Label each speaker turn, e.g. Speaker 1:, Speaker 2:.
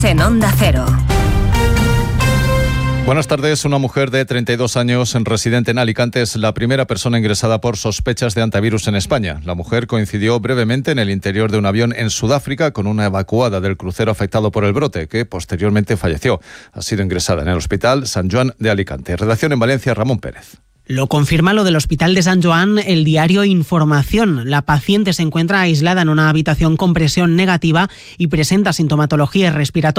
Speaker 1: En Onda Cero.
Speaker 2: Buenas tardes. Una mujer de 32 años, residente en Alicante, es la primera persona ingresada por sospechas de antivirus en España. La mujer coincidió brevemente en el interior de un avión en Sudáfrica con una evacuada del crucero afectado por el brote, que posteriormente falleció. Ha sido ingresada en el Hospital Sant Joan de Alicante. Redacción en Valencia, Ramón Pérez.
Speaker 3: Lo confirma lo del Hospital de Sant Joan el diario Información. La paciente se encuentra aislada en una habitación con presión negativa y presenta sintomatología respiratoria.